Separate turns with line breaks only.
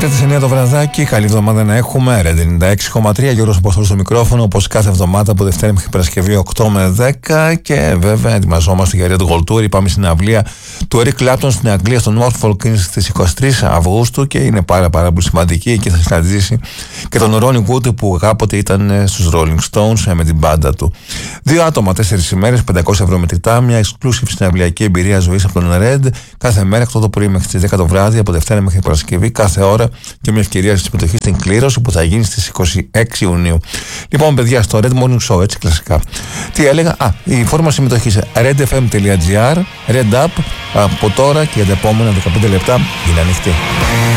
Πέμπτη στις 9 το βραδάκι, καλή εβδομάδα να έχουμε. Red 96,3, Γιώργος Αποστόλου στο μικρόφωνο, όπως κάθε εβδομάδα από Δευτέρα μέχρι Παρασκευή 8 με 10. Και βέβαια ετοιμαζόμαστε για Red Gold Tour. Πάμε στην αυλία του Eric Clapton στην Αγγλία, στο Norfolk, στις 23 Αυγούστου και είναι πάρα πολύ σημαντική. Εκεί θα συναντήσει και τον Ronnie Wood που κάποτε ήταν στους Rolling Stones με την μπάντα του. 2 άτομα, 4 ημέρες, 500 ευρώ μετρητά, μια exclusive συναυλιακή εμπειρία ζωής από τον Red κάθε μέρα 8 το πρωί μέχρι τις 10 το βράδυ, από Δευτέρα μέχρι Παρασκευή, κάθε ώρα και μια ευκαιρία στη συμμετοχή στην κλήρωση που θα γίνει στις 26 Ιουνίου. Λοιπόν, παιδιά, στο Red Morning Show, έτσι κλασικά. Τι έλεγα, η φόρμα συμμετοχής redfm.gr, Red App, από τώρα και για τα επόμενα 15 λεπτά είναι ανοιχτή.